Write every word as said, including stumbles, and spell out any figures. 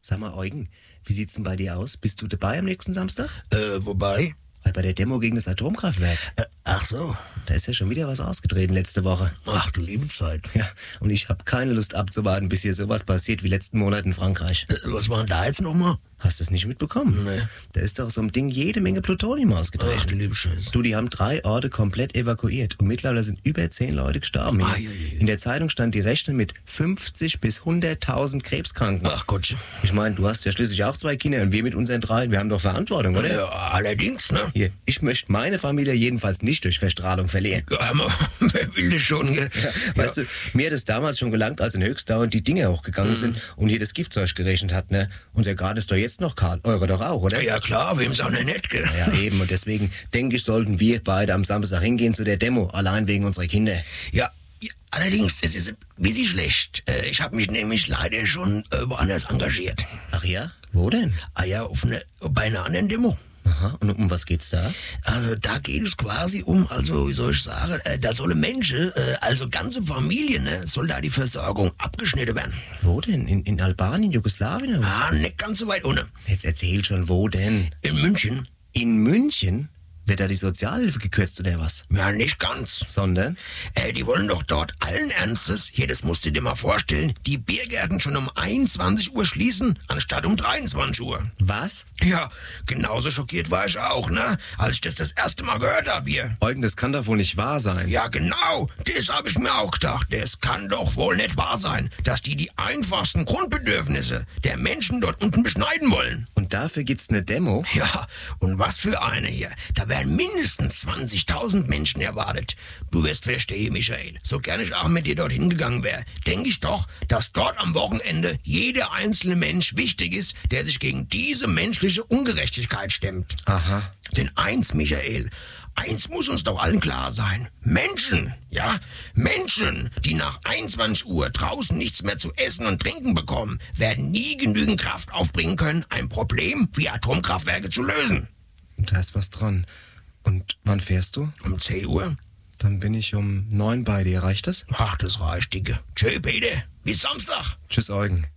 Sag mal, Eugen, wie sieht's denn bei dir aus? Bist du dabei am nächsten Samstag? Äh, wobei? Bei der Demo gegen das Atomkraftwerk. Äh, ach so. Da ist ja schon wieder was ausgetreten letzte Woche. Ach du liebe Zeit. Ja, und ich habe keine Lust abzuwarten, bis hier sowas passiert wie letzten Monat in Frankreich. Äh, was war denn da jetzt nochmal? Hast du es nicht mitbekommen? Nee. Da ist doch so ein Ding jede Menge Plutonium ausgetreten. Ach du liebe Scheiße. Du, die haben drei Orte komplett evakuiert und mittlerweile sind über zehn Leute gestorben. Ah, hier. je, je. In der Zeitung stand, die rechnen mit fünfzig bis hunderttausend Krebskranken. Ach Gottchen. Ich meine, du hast ja schließlich auch zwei Kinder und wir mit unseren dreien, wir haben doch Verantwortung, oder? Ja, allerdings, ne? Hier, ich möchte meine Familie jedenfalls nicht durch Verstrahlung verlieren. Ja, aber wer will das schon, gell? Ja, weißt du, mir hat es damals schon gelangt, als in Höchstdauer die Dinger hochgegangen Mhm. sind und hier das Giftzeug geregnet hat, ne? Unser Garten ist doch jetzt noch kalt, eure doch auch, oder? Ja, ja klar, wem's auch nicht, gell? Ja, eben, und deswegen denke ich, sollten wir beide am Samstag hingehen zu der Demo, allein wegen unserer Kinder. Ja, ja, allerdings, es ist ein bisschen schlecht. Äh, ich habe mich nämlich leider schon äh, woanders engagiert. Ach ja? Wo denn? Ah ja, auf eine, bei einer anderen Demo. Aha, und um was geht's da? Also da geht es quasi um, also wie soll ich sagen, äh, da sollen Menschen, äh, also ganze Familien, ne, soll da die Versorgung abgeschnitten werden. Wo denn? In, in Albanien, Jugoslawien oder was? Ah, nicht ganz so weit ohne. Jetzt erzähl schon, wo denn? In München? In München? Wird da die Sozialhilfe gekürzt oder was? Ja, nicht ganz. Sondern? Äh, die wollen doch dort allen Ernstes, hier, das musst du dir mal vorstellen, die Biergärten schon um einundzwanzig Uhr schließen, anstatt um dreiundzwanzig Uhr. Was? Ja, genauso schockiert war ich auch, ne? Als ich das das erste Mal gehört habe hier. Eugen, das kann doch wohl nicht wahr sein. Ja, genau. Das habe ich mir auch gedacht. Das kann doch wohl nicht wahr sein, dass die die einfachsten Grundbedürfnisse der Menschen dort unten beschneiden wollen. Und dafür gibt's eine Demo? Ja, und was für eine hier. Da werden mindestens zwanzigtausend Menschen erwartet. Du wirst verstehen, Michael. So gern ich auch mit dir dorthin gegangen wäre, denke ich doch, dass dort am Wochenende jeder einzelne Mensch wichtig ist, der sich gegen diese menschliche Ungerechtigkeit stemmt. Aha. Denn eins, Michael, eins muss uns doch allen klar sein. Menschen, ja, Menschen, die nach einundzwanzig Uhr draußen nichts mehr zu essen und trinken bekommen, werden nie genügend Kraft aufbringen können, ein Problem wie Atomkraftwerke zu lösen. Da ist was dran. Und wann fährst du? Um zehn Uhr? Dann bin ich um neun bei dir. Reicht das? Ach, das reicht, Dicke. Tschö, Peter. Bis Samstag. Tschüss, Eugen.